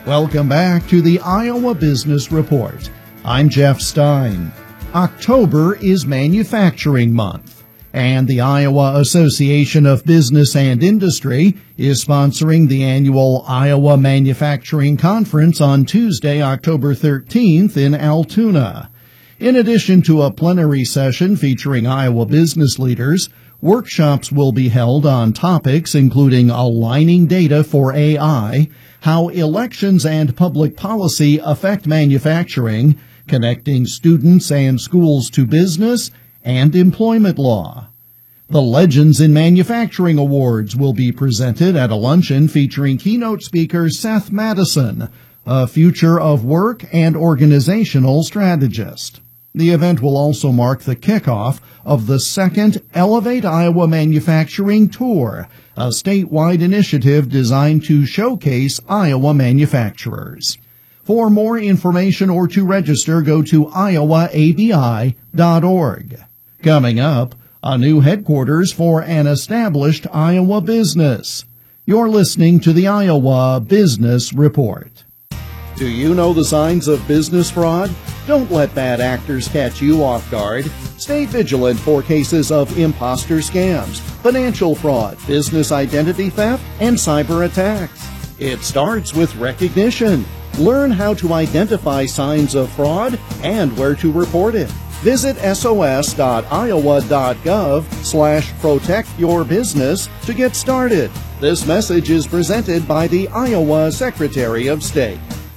Welcome back to the Iowa Business Report. I'm Jeff Stein. October is Manufacturing Month, and the Iowa Association of Business and Industry is sponsoring the annual Iowa Manufacturing Conference on Tuesday, October 13th in Altoona. In addition to a plenary session featuring Iowa business leaders, workshops will be held on topics including aligning data for AI, how elections and public policy affect manufacturing, connecting students and schools to business, and employment law. The Legends in Manufacturing Awards will be presented at a luncheon featuring keynote speaker Seth Madison, a future of work and organizational strategist. The event will also mark the kickoff of the second Elevate Iowa Manufacturing Tour, a statewide initiative designed to showcase Iowa manufacturers. For more information or to register, go to iowaabi.org. Coming up, a new headquarters for an established Iowa business. You're listening to the Iowa Business Report. Do you know the signs of business fraud? Don't let bad actors catch you off guard. Stay vigilant for cases of imposter scams, financial fraud, business identity theft, and cyber attacks. It starts with recognition. Learn how to identify signs of fraud and where to report it. Visit sos.iowa.gov/protectyourbusiness to get started. This message is presented by the Iowa Secretary of State.